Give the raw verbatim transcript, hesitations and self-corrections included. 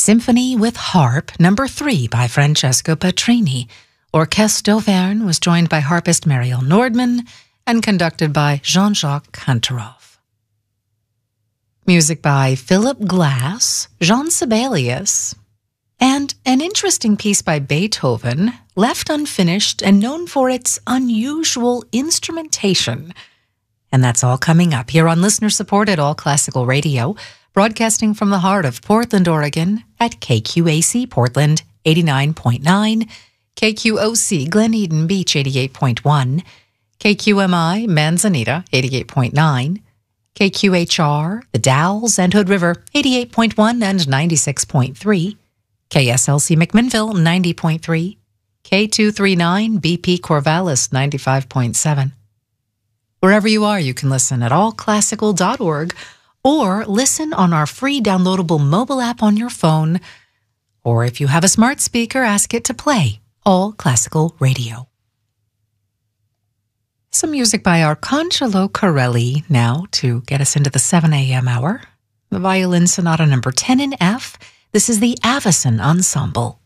Symphony with Harp, number three by Francesco Petrini. Orchestre d'Auvergne was joined by harpist Mariel Nordman and conducted by Jean-Jacques Kantorov. Music by Philip Glass, Jean Sibelius, and an interesting piece by Beethoven, left unfinished and known for its unusual instrumentation. And that's all coming up here on listener-supported All Classical Radio, broadcasting from the heart of Portland, Oregon, at K Q A C Portland eighty-nine point nine, K Q O C Glen Eden Beach eighty-eight point one, K Q M I Manzanita eighty-eight point nine, K Q H R The Dalles and Hood River eighty-eight point one and ninety-six point three, K S L C McMinnville ninety point three, K two thirty-nine B P Corvallis ninety-five point seven. Wherever you are, you can listen at all classical dot org or listen on our free downloadable mobile app on your phone. Or if you have a smart speaker, ask it to play All Classical Radio. Some music by Arcangelo Corelli now to get us into the seven a.m. hour. The Violin Sonata number ten in F. This is the Avicen Ensemble.